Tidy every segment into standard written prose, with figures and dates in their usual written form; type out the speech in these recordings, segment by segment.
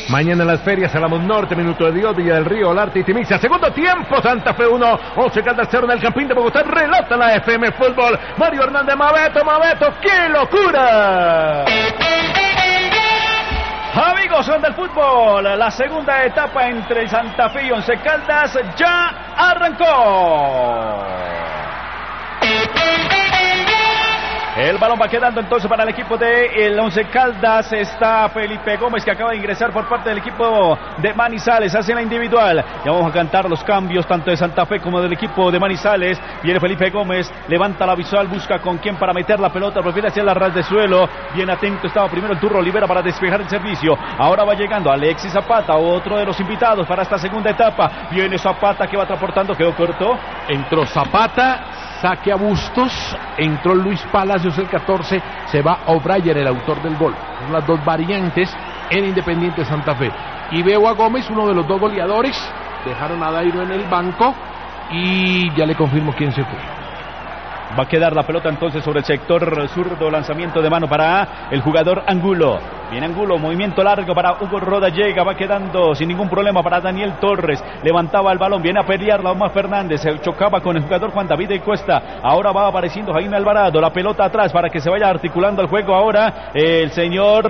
Mañana en las ferias, Álamos Norte, Minuto de Dios, Villa del Río, Olarte y Timixia. Segundo tiempo, Santa Fe 1, 11 Caldas 0 en el Campín de Bogotá. Relata la FM Fútbol. Mario Hernández, Mabeto, ¡qué locura! Amigos del fútbol, la segunda etapa entre Santa Fe y Once Caldas ya arrancó. El balón va quedando entonces para el equipo de el Once Caldas. Está Felipe Gómez, que acaba de ingresar por parte del equipo de Manizales. Hace la individual. Ya vamos a cantar los cambios tanto de Santa Fe como del equipo de Manizales. Viene Felipe Gómez, levanta la visual, busca con quién para meter la pelota. Prefiere hacia la ras de suelo. Bien atento estaba primero el Turro Olivera para despejar el servicio. Ahora va llegando Alexis Zapata, otro de los invitados para esta segunda etapa. Viene Zapata, que va transportando, quedó corto. Entró Zapata, saque a Bustos, entró Luis Palacios el 14, se va O'Brien, el autor del gol. Son las dos variantes en Independiente Santa Fe. Y veo a Gómez, uno de los dos goleadores. Dejaron a Dairo en el banco y ya le confirmo quién se fue. Va a quedar la pelota entonces sobre el sector zurdo, lanzamiento de mano para el jugador Angulo. Viene Angulo, movimiento largo para Hugo Roda, llega, va quedando sin ningún problema para Daniel Torres. Levantaba el balón, viene a pelearla Omar Fernández, se chocaba con el jugador Juan David de Cuesta. Ahora va apareciendo Jaime Alvarado, la pelota atrás para que se vaya articulando el juego ahora. El señor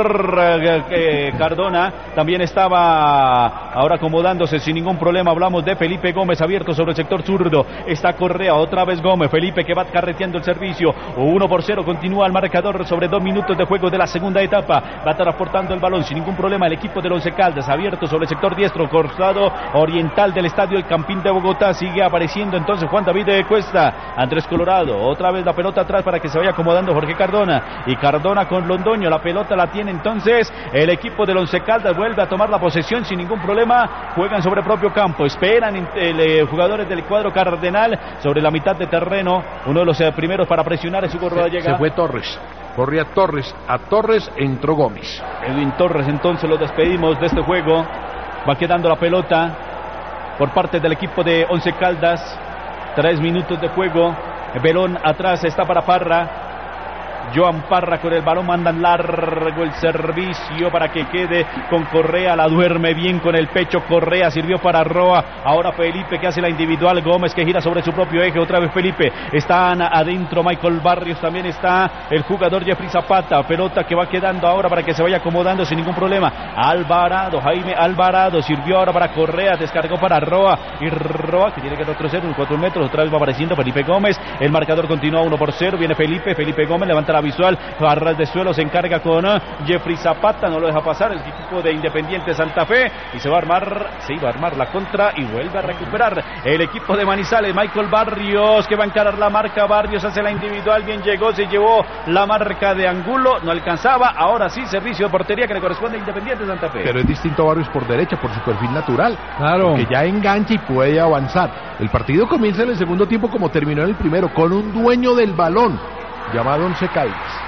Cardona también estaba ahora acomodándose sin ningún problema. Hablamos de Felipe Gómez abierto sobre el sector zurdo. Está Correa, otra vez Gómez. Felipe que va carreteando el servicio. 1-0, continúa el marcador sobre 2 minutos de juego de la segunda etapa. Va transportando el balón sin ningún problema el equipo del Once Caldas, abierto sobre el sector diestro, costado oriental del estadio El Campín de Bogotá. Sigue apareciendo entonces Juan David de Cuesta, Andrés Colorado, otra vez la pelota atrás para que se vaya acomodando Jorge Cardona, y Cardona con Londoño, la pelota la tiene entonces el equipo del Once Caldas, vuelve a tomar la posesión sin ningún problema, juegan sobre propio campo, esperan jugadores del cuadro cardenal sobre la mitad de terreno. Uno de los primeros para presionar es Hugo Roda. Se fue Torres. Corría Torres, a Torres entró Gómez. Edwin Torres, entonces lo despedimos de este juego. Va quedando la pelota por parte del equipo de Once Caldas. 3 minutos de juego. El balón atrás está para Parra. Joan Parra con el balón, mandan largo el servicio para que quede con Correa, la duerme bien con el pecho. Correa sirvió para Roa. Ahora Felipe que hace la individual. Gómez que gira sobre su propio eje. Otra vez Felipe. Están adentro Michael Barrios. También está el jugador Jeffrey Zapata. Pelota que va quedando ahora para que se vaya acomodando sin ningún problema. Alvarado, Jaime Alvarado sirvió ahora para Correa. Descargó para Roa. Y Roa que tiene que retroceder unos 4 metros. Otra vez va apareciendo Felipe Gómez. El marcador continúa 1-0. Viene Felipe Gómez levanta la visual, a ras de suelo se encarga con Jeffrey Zapata, no lo deja pasar el equipo de Independiente Santa Fe y se iba a armar la contra y vuelve a recuperar el equipo de Manizales. Michael Barrios que va a encarar la marca. Barrios hace la individual, bien llegó, se llevó la marca de Angulo, no alcanzaba. Ahora sí, servicio de portería que le corresponde a Independiente Santa Fe. Pero es distinto a Barrios por derecha, por su perfil natural, claro, que ya engancha y puede avanzar. El partido comienza en el segundo tiempo como terminó en el primero, con un dueño del balón llamado Once Caldas.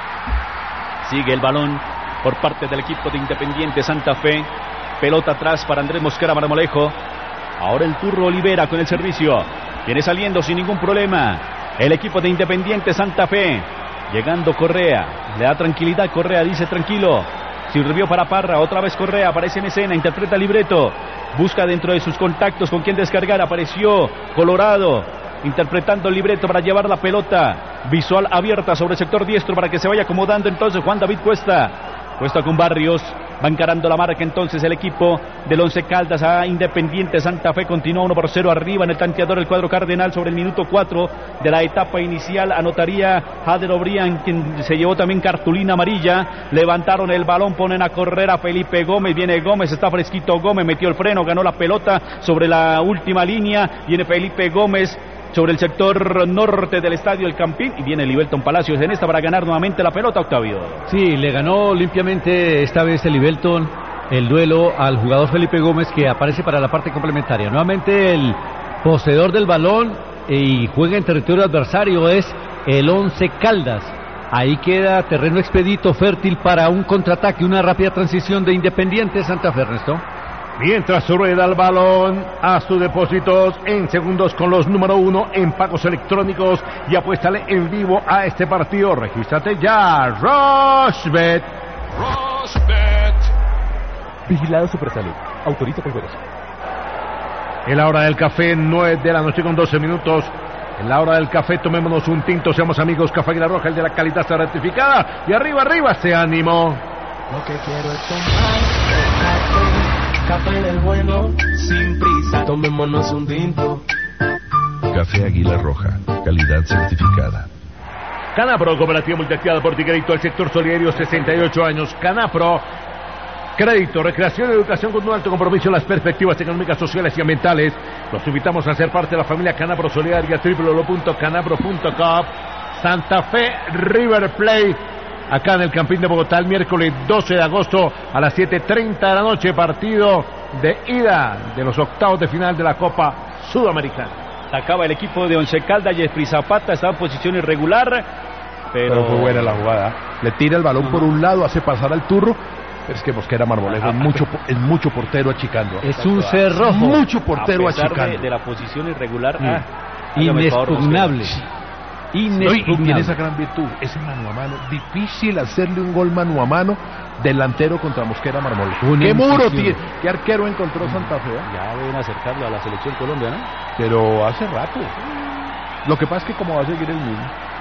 Sigue el balón por parte del equipo de Independiente Santa Fe. Pelota atrás para Andrés Mosquera Marmolejo. Ahora el Turro Olivera con el servicio. Viene saliendo sin ningún problema el equipo de Independiente Santa Fe. Llegando Correa. Le da tranquilidad. Correa dice tranquilo. Sirvió para Parra. Otra vez Correa. Aparece en escena. Interpreta el libreto. Busca dentro de sus contactos con quién descargar. Apareció Colorado. Interpretando el libreto para llevar la pelota. Visual abierta sobre el sector diestro para que se vaya acomodando entonces Juan David Cuesta. Cuesta con Barrios. Va encarando la marca entonces el equipo del Once Caldas a Independiente Santa Fe. Continúa 1-0 arriba en el tanteador el cuadro cardenal sobre el minuto 4 de la etapa inicial. Anotaría Jader O'Brien, quien se llevó también cartulina amarilla. Levantaron el balón, ponen a correr a Felipe Gómez. Viene Gómez, está fresquito Gómez, metió el freno, ganó la pelota sobre la última línea. Viene Felipe Gómez sobre el sector norte del estadio El Campín y viene Libelton Palacios en esta para ganar nuevamente la pelota, Octavio. Sí, le ganó limpiamente esta vez el Libelton el duelo al jugador Felipe Gómez, que aparece para la parte complementaria. Nuevamente el poseedor del balón y juega en territorio adversario es el Once Caldas. Ahí queda terreno expedito, fértil para un contraataque, una rápida transición de Independiente Santa Fe, Ernesto. Mientras rueda el balón, haz tus depósitos en segundos con los número 1 en pagos electrónicos y apuéstale en vivo a este partido. Regístrate ya, Rushbet. Vigilado Supersalud. Autoriza por juegos. En la hora del café, 9 de la noche con 12 minutos. En la hora del café, tomémonos un tinto, seamos amigos. Café Águila Roja, el de la calidad está certificada. Y arriba, arriba, se ánimo. Lo que quiero es tomar café del bueno, sin prisa. Tomémonos un tinto. Café Águila Roja, calidad certificada. Canapro, cooperativa multiactivada por Crédito al sector solidario, 68 años. Canapro, crédito, recreación y educación con un alto compromiso en las perspectivas económicas, sociales y ambientales. Los invitamos a ser parte de la familia Canapro Solidaria, www.canapro.com. Santa Fe River Plate, acá en el Campín de Bogotá, el miércoles 12 de agosto a las 7:30 de la noche, partido de ida de los octavos de final de la Copa Sudamericana. Acaba el equipo de Once Caldas, Jeffrey Zapata está en posición irregular, pero fue buena la jugada. Le tira el balón por un lado, hace pasar al turro. Pero es que Mosquera Marmolejo es mucho portero achicando. Es un cerrojo. Mucho portero a pesar achicando. de la posición irregular. Inexpugnable. Y tiene esa gran virtud, ese mano a mano. Difícil hacerle un gol mano a mano delantero contra Mosquera Marmolejo. ¿Qué muro tiene? ¿Qué arquero encontró Santa Fe? Ya deben acercarlo a la selección Colombia, ¿no? Pero hace rato. Lo que pasa es que como va a seguir el mismo.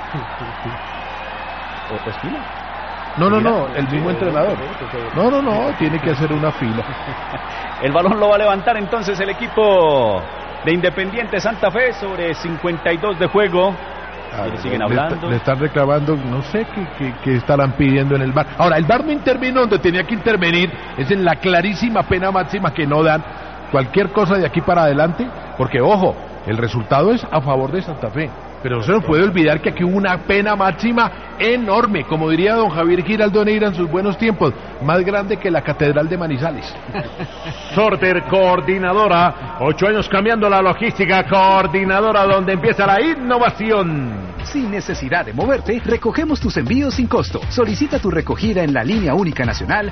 ¿O Espina? No, el mismo entrenador. No, tiene que hacer una fila. El balón lo va a levantar entonces el equipo de Independiente Santa Fe sobre 52 de juego. Le siguen hablando. Le están reclamando, no sé qué estarán pidiendo en el VAR. Ahora, el VAR no intervino donde tenía que intervenir, es en la clarísima pena máxima que no dan. Cualquier cosa de aquí para adelante, porque ojo, el resultado es a favor de Santa Fe. Pero no se nos puede olvidar que aquí hubo una pena máxima enorme, como diría don Javier Giraldo Neira en sus buenos tiempos, más grande que la Catedral de Manizales. Sorter, coordinadora, 8 años cambiando la logística, coordinadora donde empieza la innovación. Sin necesidad de moverte, recogemos tus envíos sin costo. Solicita tu recogida en la línea única nacional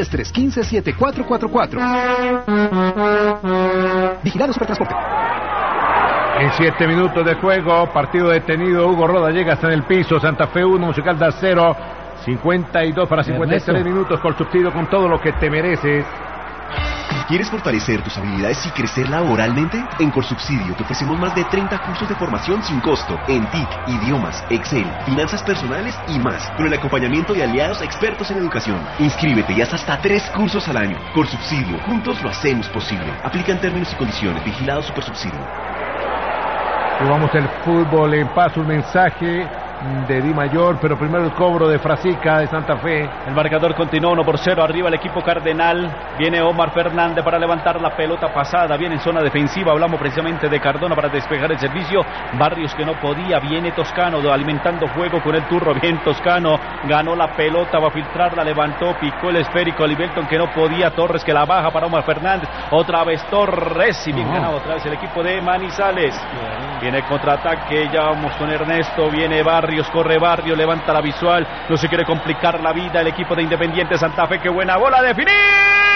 310-315-7444. Vigilado Supertransporte. En 7 minutos de juego, partido detenido, Hugo Roda llega hasta en el piso, Santa Fe 1, Once Caldas 0, 52 para 53 minutos, con subsidio, con todo lo que te mereces. ¿Quieres fortalecer tus habilidades y crecer laboralmente? En Corsubsidio te ofrecemos más de 30 cursos de formación sin costo en TIC, idiomas, Excel, finanzas personales y más, con el acompañamiento de aliados expertos en educación. Inscríbete y haz hasta 3 cursos al año. Corsubsidio, juntos lo hacemos posible. Aplican términos y condiciones. Vigilado Supersubsidio. Jugamos el fútbol en paz, un mensaje de Di Mayor, pero primero el cobro de Frasica de Santa Fe. El marcador continúa 1-0, arriba el equipo cardenal. Viene Omar Fernández para levantar la pelota pasada, viene en zona defensiva, hablamos precisamente de Cardona para despejar el servicio. Barrios que no podía, viene Toscano alimentando juego con el turro, bien Toscano, ganó la pelota, va a filtrarla, levantó, picó el esférico, Libelton que no podía, Torres que la baja para Omar Fernández, otra vez Torres y bien ganado otra vez el equipo de Manizales. Viene el contraataque, ya vamos con Ernesto, viene Barrios, corre Barrios, levanta la visual, no se quiere complicar la vida el equipo de Independiente Santa Fe, qué buena bola, definir.